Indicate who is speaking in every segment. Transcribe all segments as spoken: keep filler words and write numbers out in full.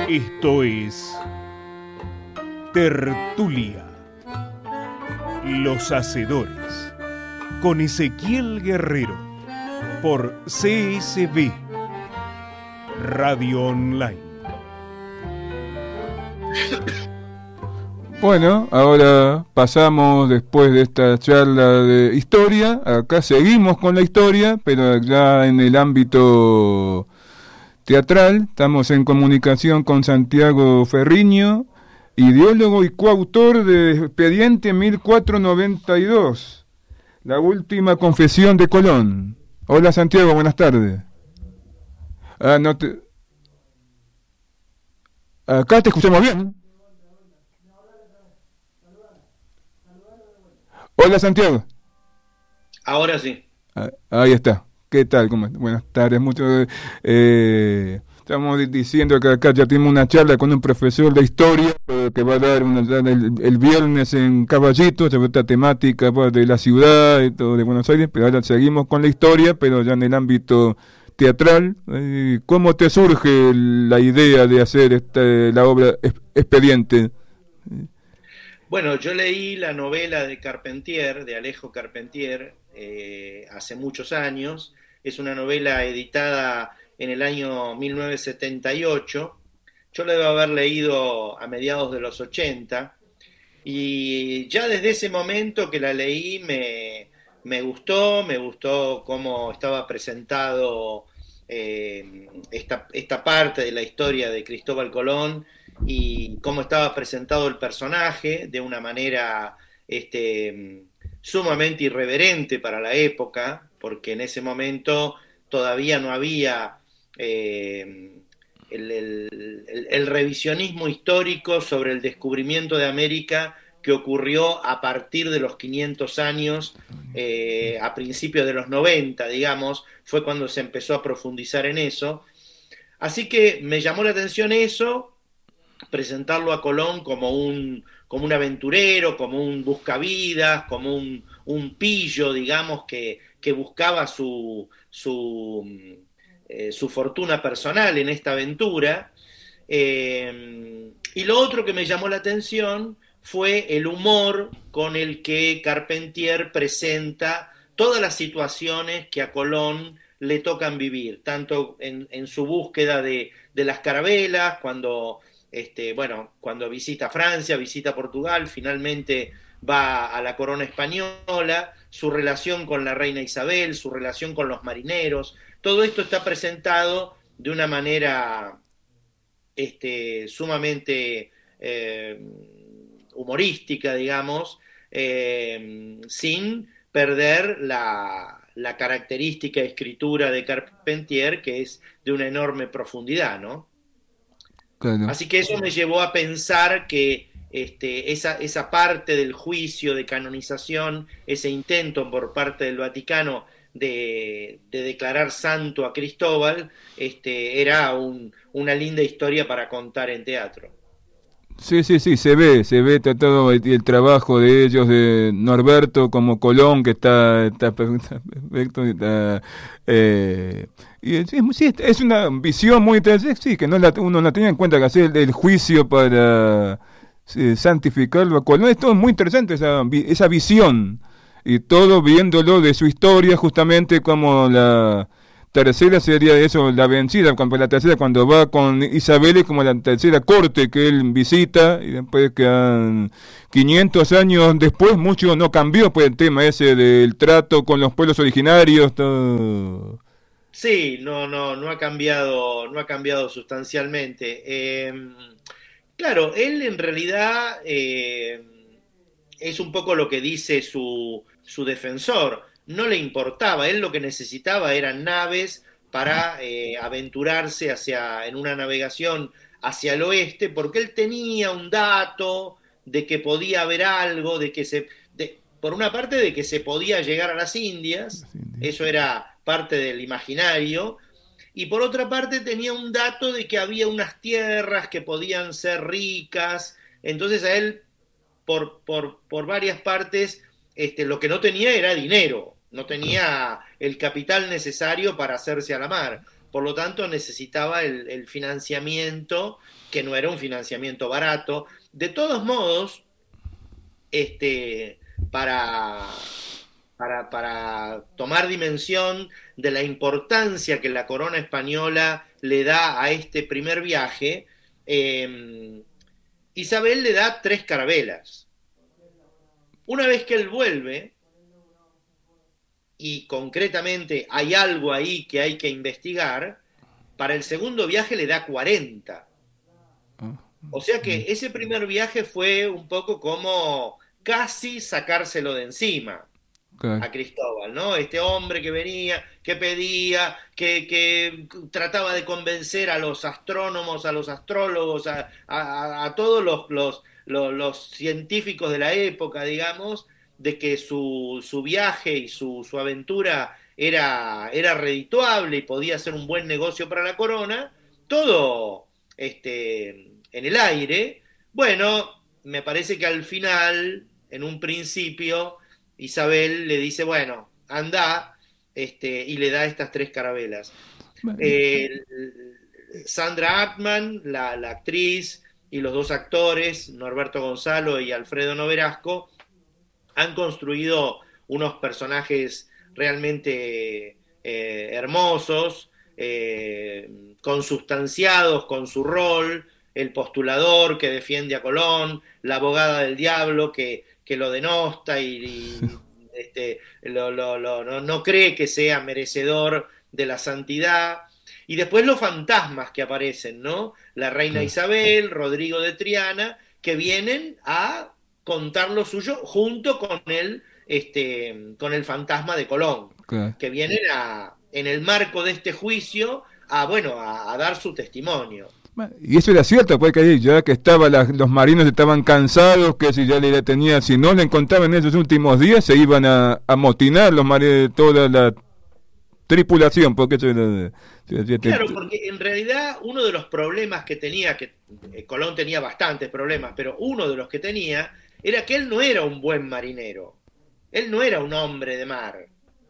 Speaker 1: Esto es Tertulia, Los Hacedores, con Ezequiel Guerrero, por C S B Radio Online.
Speaker 2: Bueno, ahora pasamos, después de esta charla de historia, acá seguimos con la historia, pero ya en el ámbito teatral. Estamos en comunicación con Santiago Ferriño, ideólogo y coautor de Expediente mil cuatrocientos noventa y dos, la última confesión de Colón. Hola Santiago, buenas tardes. Ah, no te... Acá te escuchamos bien. Hola Santiago.
Speaker 3: Ahora sí.
Speaker 2: Ah, ahí está. ¿Qué tal? ¿Cómo estás? Buenas tardes. Mucho, eh, estamos diciendo que acá ya tenemos una charla con un profesor de historia eh, que va a dar una charla el, el viernes en Caballito sobre esta temática pues, de la ciudad y todo de Buenos Aires, pero ahora seguimos con la historia, pero ya en el ámbito teatral. Eh, ¿Cómo te surge la idea de hacer esta, la obra Expediente?
Speaker 3: Bueno, yo leí la novela de Carpentier, de Alejo Carpentier, eh, hace muchos años. Es una novela editada en el año mil novecientos setenta y ocho. Yo la debo haber leído a mediados de los ochenta. Y ya desde ese momento que la leí me, me gustó, me gustó cómo estaba presentado eh, esta, esta parte de la historia de Cristóbal Colón, y cómo estaba presentado el personaje de una manera este, sumamente irreverente para la época, porque en ese momento todavía no había eh, el, el, el, el revisionismo histórico sobre el descubrimiento de América que ocurrió a partir de los quinientos años, eh, a principios de los noventa, digamos, fue cuando se empezó a profundizar en eso. Así que me llamó la atención eso, presentarlo a Colón como un, como un aventurero, como un buscavidas, como un, un pillo, digamos, que, que buscaba su, su, eh, su fortuna personal en esta aventura. Eh, y lo otro que me llamó la atención fue el humor con el que Carpentier presenta todas las situaciones que a Colón le tocan vivir, tanto en, en su búsqueda de, de las carabelas, cuando... Este, bueno, cuando visita Francia, visita Portugal, finalmente va a la corona española, su relación con la reina Isabel, su relación con los marineros, todo esto está presentado de una manera este, sumamente eh, humorística, digamos, eh, sin perder la, la característica escritura de Carpentier, que es de una enorme profundidad, ¿no?
Speaker 2: Claro.
Speaker 3: Así que eso me llevó a pensar que este, esa, esa parte del juicio de canonización, ese intento por parte del Vaticano de, de declarar santo a Cristóbal, este, era un, una linda historia para contar en teatro.
Speaker 2: Sí, sí, sí, se ve, se ve todo el, el trabajo de ellos, de Norberto como Colón, que está, está perfecto, está, eh, y sí, es una visión muy interesante, sí, que no la, uno no tenía en cuenta que hacer el, el juicio para sí, santificarlo a Colón, es todo muy interesante esa, esa visión, y todo viéndolo de su historia, justamente como la... tercera sería eso, la vencida, cuando la tercera cuando va con Isabel es como la tercera corte que él visita, y después quedan quinientos años después, mucho no cambió pues el tema ese del trato con los pueblos originarios, todo.
Speaker 3: Sí, no, no, no ha cambiado, no ha cambiado sustancialmente. Eh, claro, él en realidad eh, es un poco lo que dice su, su defensor. No le importaba, él lo que necesitaba eran naves para eh, aventurarse hacia, en una navegación hacia el oeste, porque él tenía un dato de que podía haber algo, de que se, de, por una parte de que se podía llegar a las Indias, eso era parte del imaginario, y por otra parte tenía un dato de que había unas tierras que podían ser ricas, entonces a él, por, por, por varias partes, este, lo que no tenía era dinero, no tenía el capital necesario para hacerse a la mar. por lo tanto necesitaba el, el financiamiento, que no era un financiamiento barato. De todos modos, este, para, para, para tomar dimensión de la importancia que la corona española le da a este primer viaje, eh, Isabel le da tres carabelas. Una vez que él vuelve, y concretamente hay algo ahí que hay que investigar, para el segundo viaje le da cuarenta. O sea que ese primer viaje fue un poco como casi sacárselo de encima
Speaker 2: Okay.
Speaker 3: a Cristóbal, ¿no? Este hombre que venía, que pedía, que, que trataba de convencer a los astrónomos, a los astrólogos, a, a, a todos los, los, los, los científicos de la época, digamos, de que su, su viaje y su, su aventura era, era redituable y podía ser un buen negocio para la corona, todo este, en el aire. Bueno, me parece que al final, en un principio, Isabel le dice, bueno, anda, este, y le da estas tres carabelas. Eh, Sandra Atman, la, la actriz, y los dos actores, Norberto Gonzalo y Alfredo Noverasco, han construido unos personajes realmente eh, hermosos, eh, consustanciados con su rol, el postulador que defiende a Colón, la abogada del diablo que, que lo denosta y, y este, lo, lo, lo, no, no cree que sea merecedor de la santidad. Y después los fantasmas que aparecen, ¿no? La reina Isabel, Rodrigo de Triana, que vienen a contar lo suyo junto con el, este, con el fantasma de Colón, okay. que vienen a, en el marco de este juicio a, bueno, a, a dar su testimonio.
Speaker 2: Y eso era cierto, porque ya que estaba la, los marinos estaban cansados, que si ya le tenía, si no le encontraban en esos últimos días, se iban a amotinar los marinos, toda la tripulación, porque eso era...
Speaker 3: Claro, porque en realidad uno de los problemas que tenía, que eh, Colón tenía bastantes problemas, pero uno de los que tenía era que él no era un buen marinero, él no era un hombre de mar,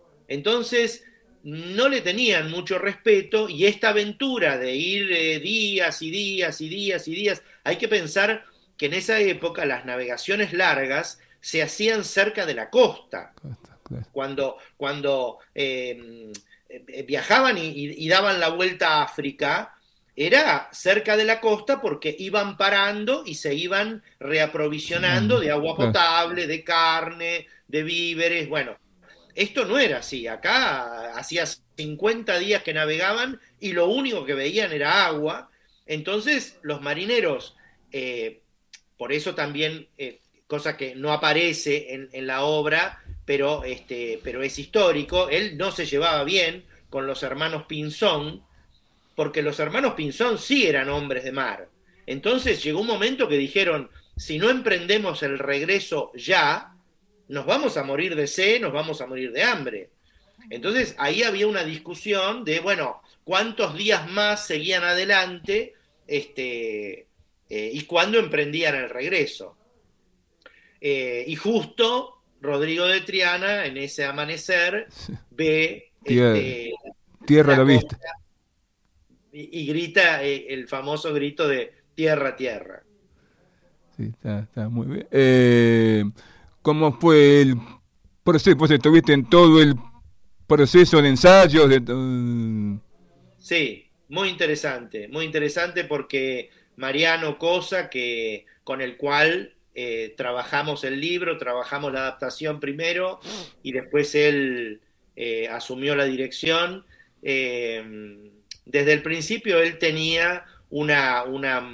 Speaker 3: entonces no le tenían mucho respeto, y esta aventura de ir eh, días y días y días y días, hay que pensar que en esa época las navegaciones largas se hacían cerca de la costa, cuando, cuando eh, viajaban y, y, y daban la vuelta a África, era cerca de la costa porque iban parando y se iban reaprovisionando de agua potable, de carne, de víveres. Bueno, esto no era así. Acá hacía cincuenta días que navegaban y lo único que veían era agua. Entonces los marineros, eh, por eso también, eh, cosa que no aparece en, en la obra, pero, este, pero es histórico, él no se llevaba bien con los hermanos Pinzón, porque los hermanos Pinzón sí eran hombres de mar. Entonces llegó un momento que dijeron, si no emprendemos el regreso ya, nos vamos a morir de sed, nos vamos a morir de hambre. Entonces ahí había una discusión de, bueno, cuántos días más seguían adelante este, eh, y cuándo emprendían el regreso. Eh, y justo Rodrigo de Triana, en ese amanecer, ve
Speaker 2: tierra,
Speaker 3: este,
Speaker 2: tierra a la vista.
Speaker 3: Y, y grita eh, el famoso grito de tierra, tierra.
Speaker 2: Sí, está, está muy bien. Eh, ¿Cómo fue el proceso? Pues estuviste en todo el proceso de ensayos. De, uh...
Speaker 3: Sí, muy interesante, muy interesante porque Mariano Cosa, que, con el cual eh, trabajamos el libro, trabajamos la adaptación primero y después él eh, asumió la dirección. Eh, desde el principio él tenía una, una,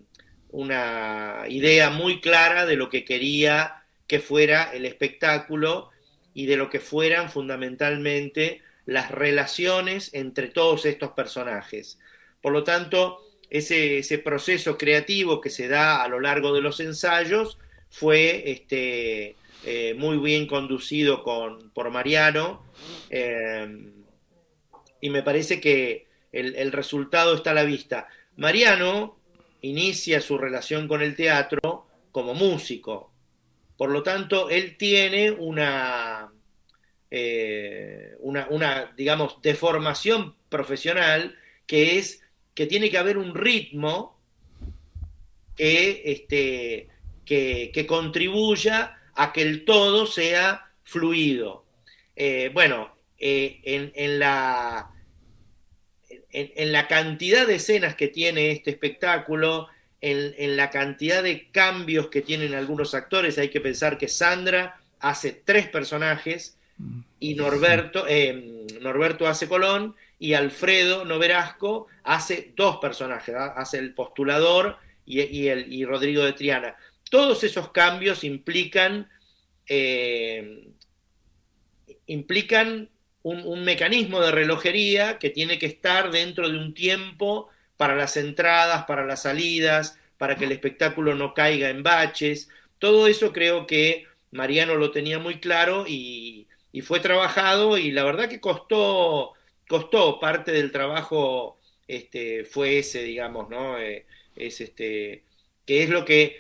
Speaker 3: una idea muy clara de lo que quería que fuera el espectáculo y de lo que fueran fundamentalmente las relaciones entre todos estos personajes. Por lo tanto, ese, ese proceso creativo que se da a lo largo de los ensayos fue este, eh, muy bien conducido con, por Mariano, eh, y me parece que el, el resultado está a la vista. Mariano inicia su relación con el teatro como músico, por lo tanto, él tiene una, eh, una, una, digamos, deformación profesional, que es que tiene que haber un ritmo que, este, que, que contribuya a que el todo sea fluido. Eh, bueno, eh, en, en, la, en, en la cantidad de escenas que tiene este espectáculo, en, en la cantidad de cambios que tienen algunos actores, hay que pensar que Sandra hace tres personajes y Norberto, eh, Norberto hace Colón y Alfredo Noverasco hace dos personajes, ¿verdad? Hace el postulador y, y, el, y Rodrigo de Triana. Todos esos cambios implican, eh, implican un, un mecanismo de relojería que tiene que estar dentro de un tiempo para las entradas, para las salidas, para que el espectáculo no caiga en baches. Todo eso creo que Mariano lo tenía muy claro y, y fue trabajado, y la verdad que costó, costó parte del trabajo, este, fue ese, digamos, ¿no? Eh, es este, que es lo que,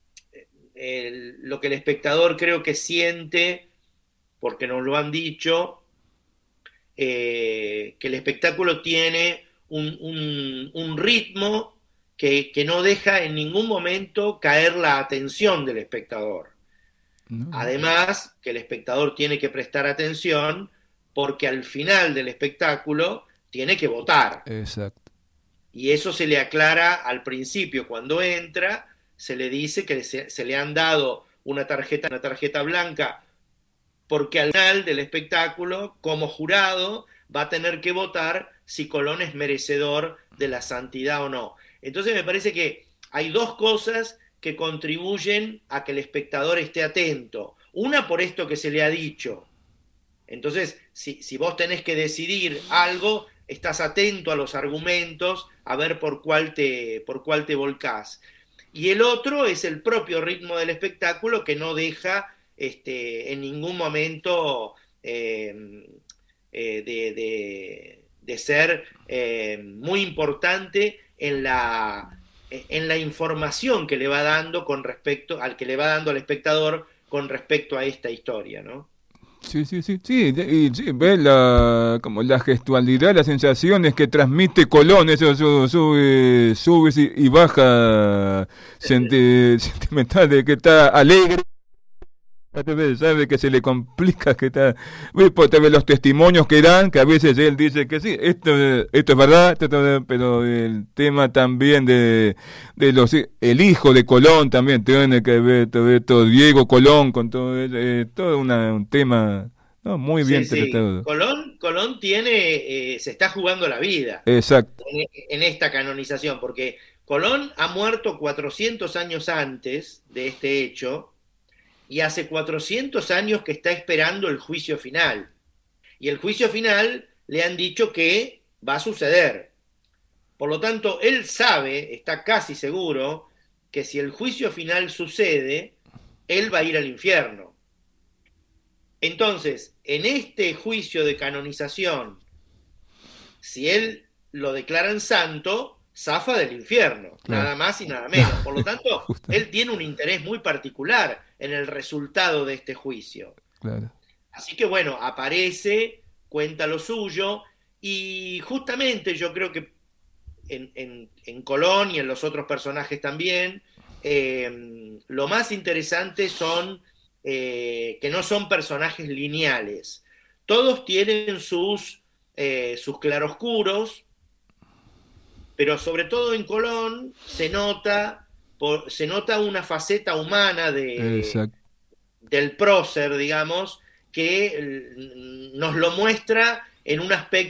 Speaker 3: el, lo que el espectador creo que siente, porque nos lo han dicho, eh, que el espectáculo tiene un, un, un ritmo que, que no deja en ningún momento caer la atención del espectador. No. Además, que el espectador tiene que prestar atención porque al final del espectáculo tiene que votar.
Speaker 2: Exacto.
Speaker 3: Y eso se le aclara al principio. Cuando entra, se le dice que se, se le han dado una tarjeta, una tarjeta blanca, porque al final del espectáculo, como jurado, va a tener que votar si Colón es merecedor de la santidad o no. Entonces me parece que hay dos cosas que contribuyen a que el espectador esté atento. Una, por esto que se le ha dicho. Entonces, si, si vos tenés que decidir algo, estás atento a los argumentos, a ver por cuál te, por cuál te volcás. Y el otro es el propio ritmo del espectáculo, que no deja este, en ningún momento eh, eh, de, de, de ser eh, muy importante en la... en la información que le va dando con respecto al que le va dando al espectador con respecto a esta historia, ¿no?
Speaker 2: Sí, sí, sí, sí, y sí, ves la, como la gestualidad, las sensaciones que transmite Colón, eso sube, sube, sube y baja senti- sentimental, de que está alegre. Sabe que se le complica, que está, pues te ve los testimonios que dan, que a veces él dice que sí, esto, esto es verdad, esto, pero el tema también de, de los, el hijo de Colón también tiene que ver todo esto, Diego Colón, con todo, eh, todo una, un tema, no, muy bien
Speaker 3: sí,
Speaker 2: tratado.
Speaker 3: Sí. Colón, Colón tiene, eh, se está jugando la vida.
Speaker 2: Exacto.
Speaker 3: En, en esta canonización, porque Colón ha muerto cuatrocientos años antes de este hecho. Y hace cuatrocientos años que está esperando el juicio final. Y el juicio final le han dicho que va a suceder. Por lo tanto, él sabe, está casi seguro, que si el juicio final sucede, él va a ir al infierno. Entonces, en este juicio de canonización, si él lo declaran santo, zafa del infierno, claro. Nada más y nada menos. Por lo tanto, él tiene un interés muy particular en el resultado de este juicio.
Speaker 2: Claro.
Speaker 3: Así que bueno, aparece, cuenta lo suyo, y justamente yo creo que en, en, en Colón y en los otros personajes también, eh, lo más interesante son eh, que no son personajes lineales. Todos tienen sus, eh, sus claroscuros, pero sobre todo en Colón se nota, por, se nota una faceta humana de, del prócer, digamos, que nos lo muestra en un aspecto